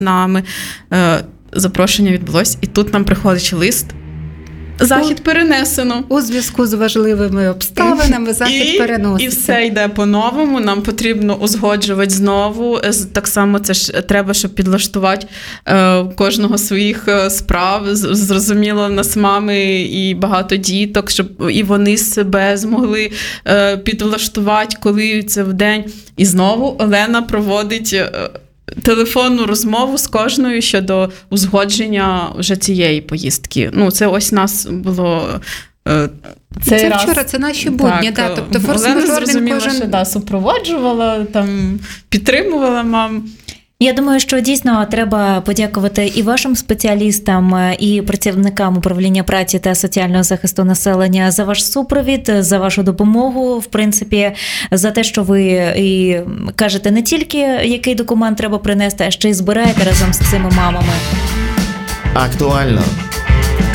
нами. Запрошення відбулось, і тут нам приходить лист. Захід перенесено. У зв'язку з важливими обставинами захід переноситься. І все йде по-новому, нам потрібно узгоджувати знову. Так само це ж треба, щоб підлаштувати кожного своїх справ. Зрозуміло, в нас мами і багато діток, щоб і вони себе змогли підлаштувати, коли це в день. І знову Олена проводить телефонну розмову з кожною щодо узгодження вже цієї поїздки. Ну, це ось нас було це раз. Вчора, це наші будні. Так, тобто форс-мажорний зрозуміла, кожен... що супроводжувала, там, підтримувала мам. Я думаю, що дійсно треба подякувати і вашим спеціалістам, і працівникам управління праці та соціального захисту населення за ваш супровід, за вашу допомогу, в принципі, за те, що ви і кажете не тільки, який документ треба принести, а ще й збираєте разом з цими мамами. Актуально.